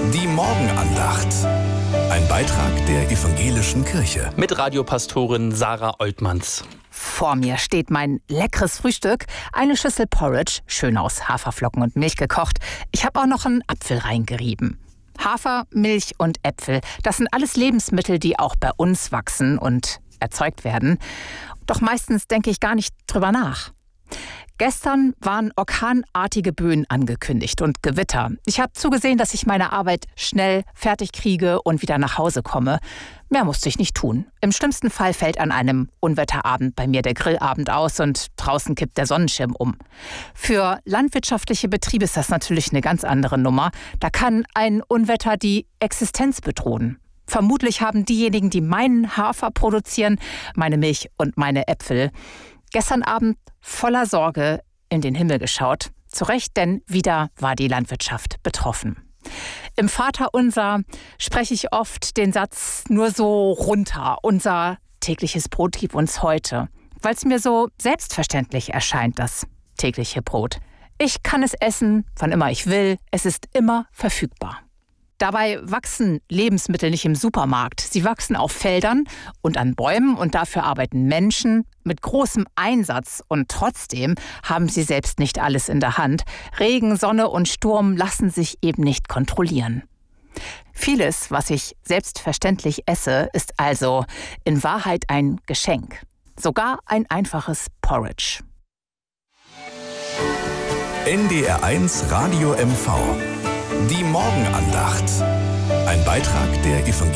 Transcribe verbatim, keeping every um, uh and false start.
Die Morgenandacht. Ein Beitrag der Evangelischen Kirche. Mit Radiopastorin Sarah Oltmanns. Vor mir steht mein leckeres Frühstück. Eine Schüssel Porridge, schön aus Haferflocken und Milch gekocht. Ich habe auch noch einen Apfel reingerieben. Hafer, Milch und Äpfel, das sind alles Lebensmittel, die auch bei uns wachsen und erzeugt werden. Doch meistens denke ich gar nicht drüber nach. Gestern waren orkanartige Böen angekündigt und Gewitter. Ich habe zugesehen, dass ich meine Arbeit schnell fertig kriege und wieder nach Hause komme. Mehr musste ich nicht tun. Im schlimmsten Fall fällt an einem Unwetterabend bei mir der Grillabend aus und draußen kippt der Sonnenschirm um. Für landwirtschaftliche Betriebe ist das natürlich eine ganz andere Nummer. Da kann ein Unwetter die Existenz bedrohen. Vermutlich haben diejenigen, die meinen Hafer produzieren, meine Milch und meine Äpfel, gestern Abend voller Sorge in den Himmel geschaut. Zu Recht, denn wieder war die Landwirtschaft betroffen. Im Vaterunser spreche ich oft den Satz nur so runter. Unser tägliches Brot gib uns heute. Weil es mir so selbstverständlich erscheint, das tägliche Brot. Ich kann es essen, wann immer ich will. Es ist immer verfügbar. Dabei wachsen Lebensmittel nicht im Supermarkt. Sie wachsen auf Feldern und an Bäumen und dafür arbeiten Menschen mit großem Einsatz. Und trotzdem haben sie selbst nicht alles in der Hand. Regen, Sonne und Sturm lassen sich eben nicht kontrollieren. Vieles, was ich selbstverständlich esse, ist also in Wahrheit ein Geschenk. Sogar ein einfaches Porridge. N D R eins Radio M V. Die Morgenandacht. Ein Beitrag der Evangelischen